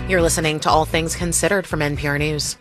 You're listening to All Things Considered from NPR News.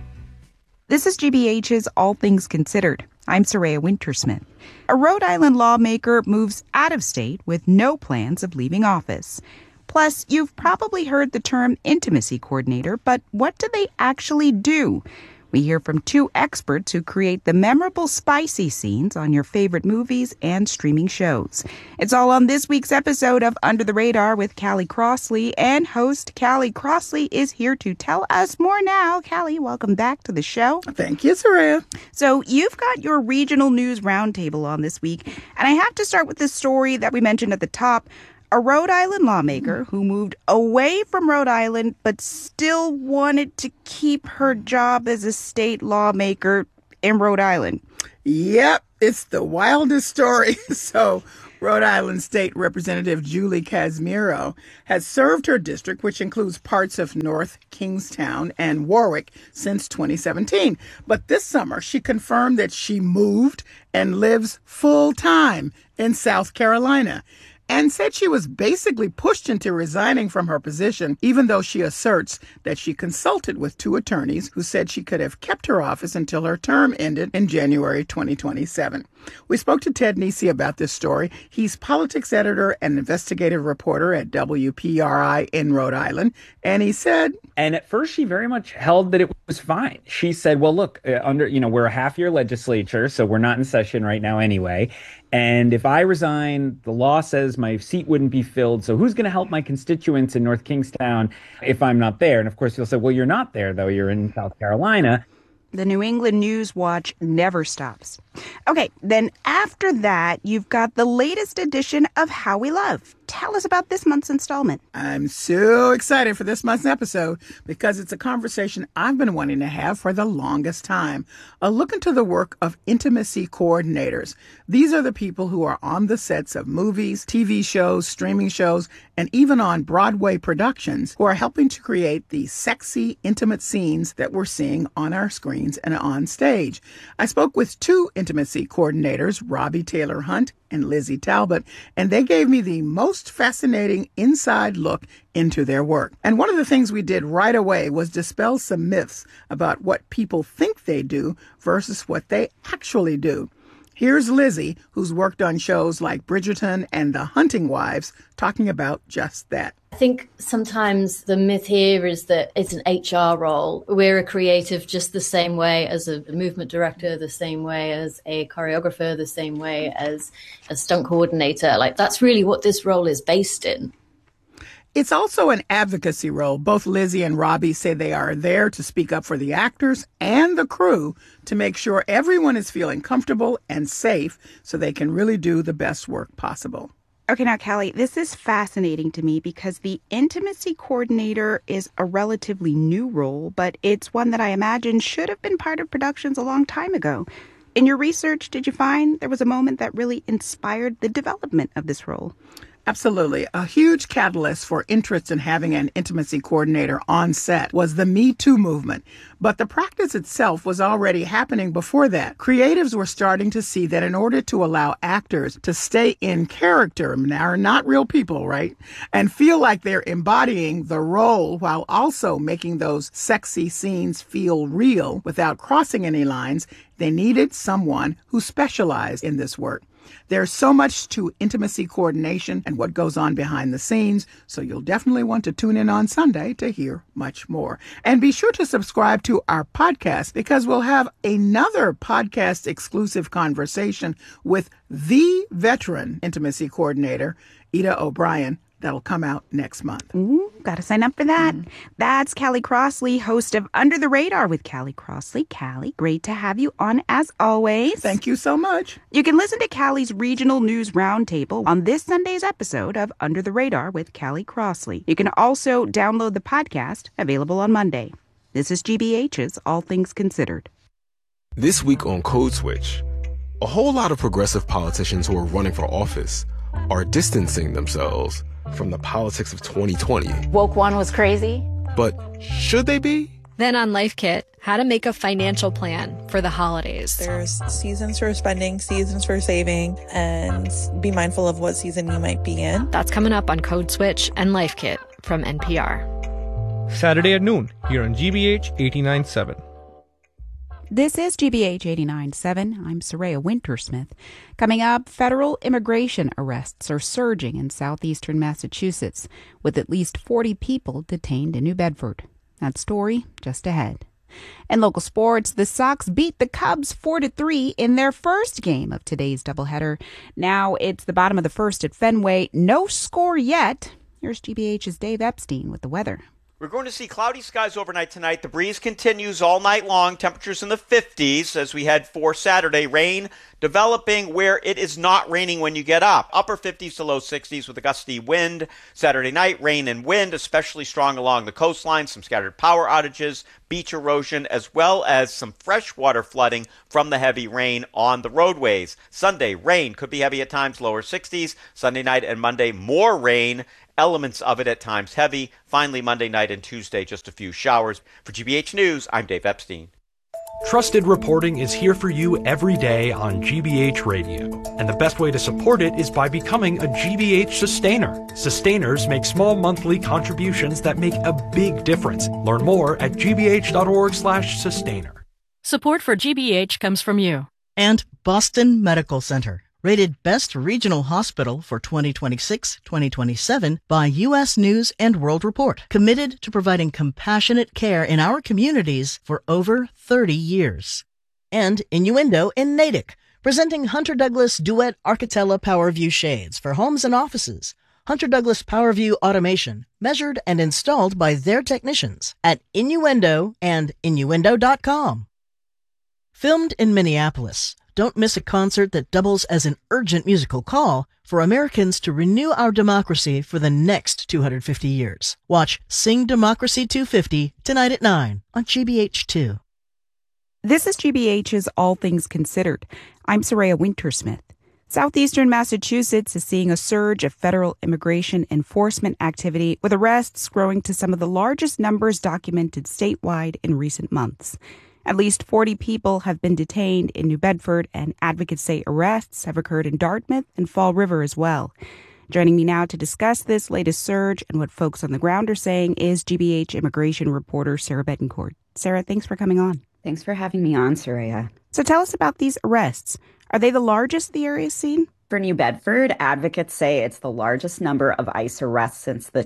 This is GBH's All Things Considered. I'm Soraya Wintersmith. A Rhode Island lawmaker moves out of state with no plans of leaving office. Plus, you've probably heard the term intimacy coordinator, but what do they actually do? We hear from two experts who create the memorable spicy scenes on your favorite movies and streaming shows. It's all on this week's episode of Under the Radar with Callie Crossley, and host Callie Crossley is here to tell us more now. Callie, welcome back to the show. Thank you, Soraya. So you've got your regional news roundtable on this week, and I have to start with this story that we mentioned at the top. A Rhode Island lawmaker who moved away from Rhode Island but still wanted to keep her job as a state lawmaker in Rhode Island. Yep, it's the wildest story. So Rhode Island State Representative Julie Casimiro has served her district, which includes parts of North Kingstown and Warwick, since 2017. But this summer, she confirmed that she moved and lives full-time in South Carolina, and said she was basically pushed into resigning from her position, even though she asserts that she consulted with two attorneys who said she could have kept her office until her term ended in January 2027. We spoke to Ted Nesi about this story. He's politics editor and investigative reporter at WPRI in Rhode Island, and he said... And at first, she very much held that it was fine. She said, well, look, we're a half-year legislature, so we're not in session right now anyway. And if I resign, the law says my seat wouldn't be filled. So who's going to help my constituents in North Kingstown if I'm not there? And of course, you'll say, well, you're not there, though. You're in South Carolina. The New England News Watch never stops. Okay, then after that, you've got the latest edition of How We Love. Tell us about this month's installment. I'm so excited for this month's episode because it's a conversation I've been wanting to have for the longest time. A look into the work of intimacy coordinators. These are the people who are on the sets of movies, TV shows, streaming shows, and even on Broadway productions who are helping to create the sexy, intimate scenes that we're seeing on our screens and on stage. I spoke with two intimacy coordinators, Robbie Taylor Hunt and Lizzie Talbot, and they gave me the most fascinating inside look into their work. And one of the things we did right away was dispel some myths about what people think they do versus what they actually do. Here's Lizzie, who's worked on shows like Bridgerton and The Hunting Wives, talking about just that. I think sometimes the myth here is that it's an HR role. We're a creative just the same way as a movement director, the same way as a choreographer, the same way as a stunt coordinator. Like, that's really what this role is based in. It's also an advocacy role. Both Lizzie and Robbie say they are there to speak up for the actors and the crew to make sure everyone is feeling comfortable and safe so they can really do the best work possible. Okay, now, Callie, this is fascinating to me because the intimacy coordinator is a relatively new role, but it's one that I imagine should have been part of productions a long time ago. In your research, did you find there was a moment that really inspired the development of this role? Absolutely. A huge catalyst for interest in having an intimacy coordinator on set was the Me Too movement. But the practice itself was already happening before that. Creatives were starting to see that in order to allow actors to stay in character, now are not real people, right? And feel like they're embodying the role while also making those sexy scenes feel real without crossing any lines, they needed someone who specialized in this work. There's so much to intimacy coordination and what goes on behind the scenes, so you'll definitely want to tune in on Sunday to hear much more. And be sure to subscribe to our podcast because we'll have another podcast exclusive conversation with the veteran intimacy coordinator, Ida O'Brien. That'll come out next month. Gotta sign up for that. That's Callie Crossley, host of Under the Radar with Callie Crossley. Callie, great to have you on as always. Thank you so much. You can listen to Callie's Regional News Roundtable on this Sunday's episode of Under the Radar with Callie Crossley. You can also download the podcast, available on Monday. This is GBH's All Things Considered. This week on Code Switch, a whole lot of progressive politicians who are running for office are distancing themselves from the politics of 2020. Woke one was crazy. But should they be? Then on Life Kit, how to make a financial plan for the holidays. There's seasons for spending, seasons for saving, and be mindful of what season you might be in. That's coming up on Code Switch and Life Kit from NPR. Saturday at noon, here on GBH 89.7. This is GBH 89.7. I'm Soraya Wintersmith. Coming up, federal immigration arrests are surging in southeastern Massachusetts, with at least 40 people detained in New Bedford. That story just ahead. In local sports, the Sox beat the Cubs 4-3 in their first game of today's doubleheader. Now it's the bottom of the first at Fenway. No score yet. Here's GBH's Dave Epstein with the weather. We're going to see cloudy skies overnight tonight. The breeze continues all night long. Temperatures in the 50s as we head for Saturday. Rain developing where it is not raining when you get up. Upper 50s to low 60s with a gusty wind. Saturday night, rain and wind, especially strong along the coastline. Some scattered power outages, beach erosion, as well as some freshwater flooding from the heavy rain on the roadways. Sunday, rain could be heavy at times, lower 60s. Sunday night and Monday, more rain. Elements of it at times heavy. Finally, Monday night and Tuesday, just a few showers. For GBH News, I'm Dave Epstein. Trusted reporting is here for you every day on GBH Radio. And the best way to support it is by becoming a GBH sustainer. Sustainers make small monthly contributions that make a big difference. Learn more at gbh.org/sustainer. Support for GBH comes from you. And Boston Medical Center, rated Best Regional Hospital for 2026-2027 by U.S. News and World Report. Committed to providing compassionate care in our communities for over 30 years. And Innuendo in Natick, presenting Hunter Douglas Duet Architella PowerView shades for homes and offices. Hunter Douglas PowerView automation, measured and installed by their technicians at Innuendo and Innuendo.com. Filmed in Minneapolis, don't miss a concert that doubles as an urgent musical call for Americans to renew our democracy for the next 250 years. Watch Sing Democracy 250 tonight at 9 on GBH2. This is GBH's All Things Considered. I'm Soraya Wintersmith. Southeastern Massachusetts is seeing a surge of federal immigration enforcement activity, with arrests growing to some of the largest numbers documented statewide in recent months. At least 40 people have been detained in New Bedford, and advocates say arrests have occurred in Dartmouth and Fall River as well. Joining me now to discuss this latest surge and what folks on the ground are saying is GBH immigration reporter Sarah Betancourt. Sarah, thanks for coming on. Thanks for having me on, Soraya. So tell us about these arrests. Are they the largest the area's seen? For New Bedford, advocates say it's the largest number of ICE arrests since the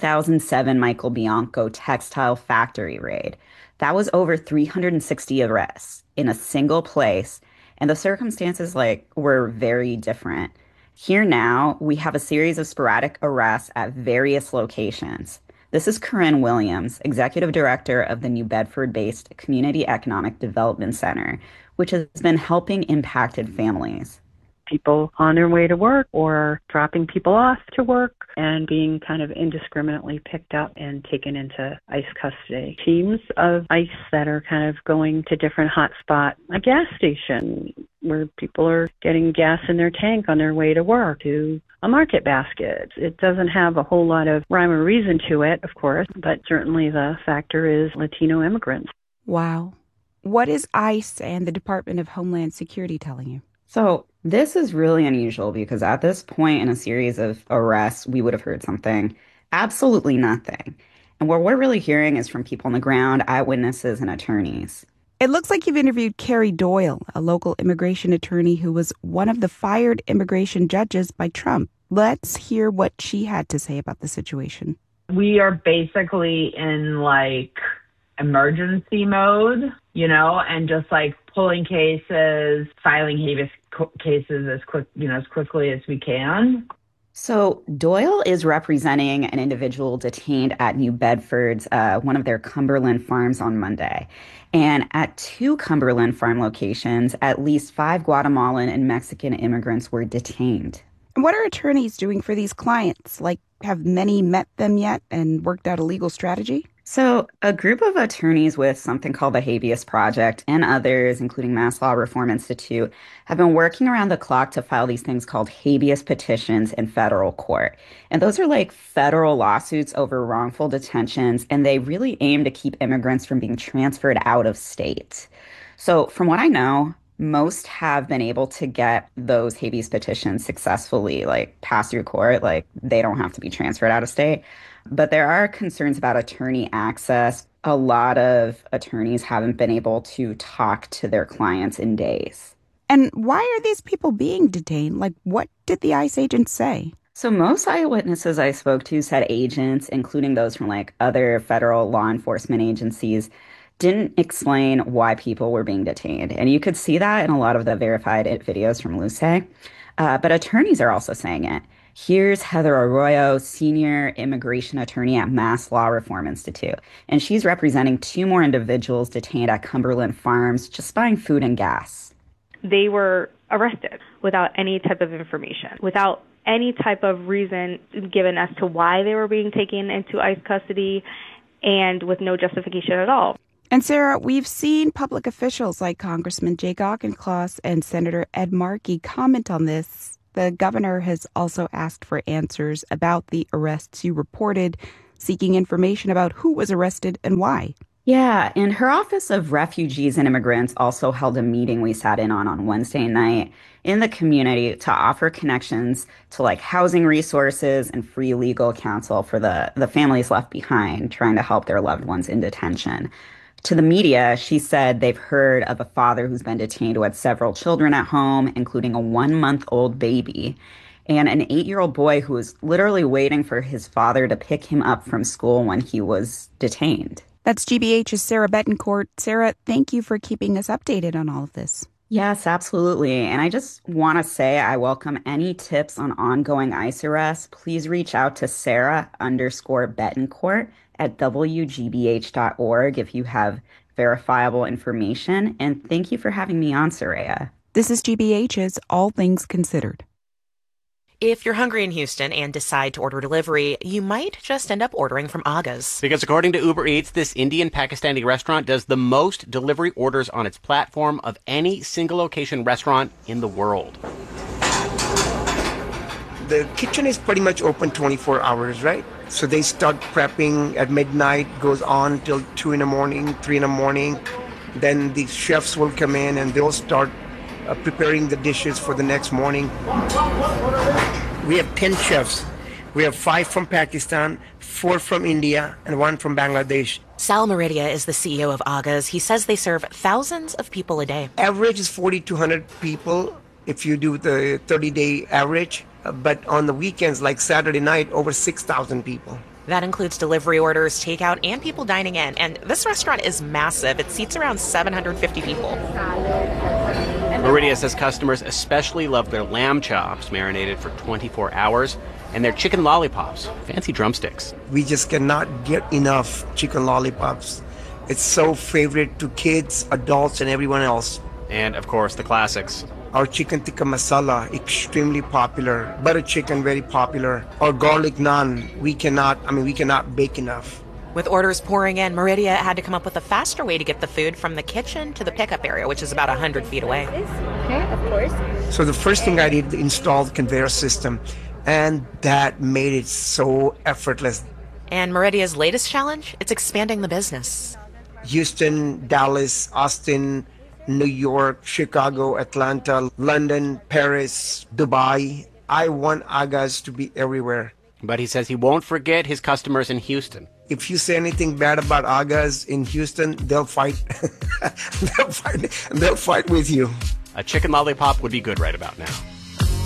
2007 Michael Bianco textile factory raid. That was over 360 arrests in a single place, and the circumstances were very different. Here now, we have a series of sporadic arrests at various locations. This is Corinne Williams, executive director of the New Bedford-based Community Economic Development Center, which has been helping impacted families. People on their way to work or dropping people off to work and being kind of indiscriminately picked up and taken into ICE custody. Teams of ICE that are kind of going to different hotspots, a gas station where people are getting gas in their tank on their way to work, to a market basket. It doesn't have a whole lot of rhyme or reason to it, of course, but certainly the factor is Latino immigrants. Wow. What is ICE and the Department of Homeland Security telling you? So this is really unusual because at this point in a series of arrests, we would have heard something. Absolutely nothing. And what we're really hearing is from people on the ground, eyewitnesses, and attorneys. It looks like you've interviewed Carrie Doyle, a local immigration attorney who was one of the fired immigration judges by Trump. Let's hear what she had to say about the situation. We are basically in emergency mode, and just pulling cases, filing habeas cases as quickly as we can. So Doyle is representing an individual detained at New Bedford's, one of their Cumberland farms on Monday. And at 2 Cumberland farm locations, at least 5 Guatemalan and Mexican immigrants were detained. And what are attorneys doing for these clients? Have many met them yet and worked out a legal strategy? So a group of attorneys with something called the Habeas Project and others, including Mass Law Reform Institute, have been working around the clock to file these things called habeas petitions in federal court. And those are federal lawsuits over wrongful detentions, and they really aim to keep immigrants from being transferred out of state. So from what I know, most have been able to get those habeas petitions successfully, pass through court. They don't have to be transferred out of state. But there are concerns about attorney access. A lot of attorneys haven't been able to talk to their clients in days. And why are these people being detained? Like, what did the ICE agents say? So most eyewitnesses I spoke to said agents, including those from like other federal law enforcement agencies, didn't explain why people were being detained. And you could see that in a lot of the verified videos from Luce. But attorneys are also saying it. Here's Heather Arroyo, senior immigration attorney at Mass Law Reform Institute. And she's representing 2 more individuals detained at Cumberland Farms just buying food and gas. They were arrested without any type of information, without any type of reason given as to why they were being taken into ICE custody, and with no justification at all. And Sarah, we've seen public officials like Congressman Jake Auchincloss and Senator Ed Markey comment on this. The governor has also asked for answers about the arrests you reported, seeking information about who was arrested and why. Yeah, and her Office of Refugees and Immigrants also held a meeting we sat in on Wednesday night in the community to offer connections to like housing resources and free legal counsel for the families left behind, trying to help their loved ones in detention. To the media, she said they've heard of a father who's been detained who had several children at home, including a 1-month-old baby, and an 8-year-old boy who was literally waiting for his father to pick him up from school when he was detained. That's GBH's Sarah Betancourt. Sarah, thank you for keeping us updated on all of this. Yes, absolutely. And I just want to say I welcome any tips on ongoing ICE arrests. Please reach out to Sarah_Betancourt at WGBH.org if you have verifiable information. And thank you for having me on, Soraya. This is GBH's All Things Considered. If you're hungry in Houston and decide to order delivery, you might just end up ordering from Aga's. Because according to Uber Eats, this Indian-Pakistani restaurant does the most delivery orders on its platform of any single-location restaurant in the world. The kitchen is pretty much open 24 hours, right? So they start prepping at midnight, goes on till 2 in the morning, 3 in the morning. Then the chefs will come in and they'll start preparing the dishes for the next morning. We have 10 chefs. We have 5 from Pakistan, 4 from India, and 1 from Bangladesh. Sal Meridia is the CEO of Aga's. He says they serve thousands of people a day. Average is 4,200 people if you do the 30-day average. But on the weekends, like Saturday night, over 6,000 people. That includes delivery orders, takeout, and people dining in. And this restaurant is massive. It seats around 750 people. Meridia says customers especially love their lamb chops, marinated for 24 hours, and their chicken lollipops, fancy drumsticks. We just cannot get enough chicken lollipops. It's so favorite to kids, adults, and everyone else. And, of course, the classics. Our chicken tikka masala, extremely popular. Butter chicken, very popular. Our garlic naan, we cannot bake enough. With orders pouring in, Meridia had to come up with a faster way to get the food from the kitchen to the pickup area, which is about 100 feet away. Okay, of course. So the first thing I did, install the conveyor system, and that made it so effortless. And Meridia's latest challenge? It's expanding the business. Houston, Dallas, Austin, New York, Chicago, Atlanta, London, Paris, Dubai. I want Aga's to be everywhere. But he says he won't forget his customers in Houston. If you say anything bad about Aga's in Houston, they'll fight. They'll fight with you. A chicken lollipop would be good right about now.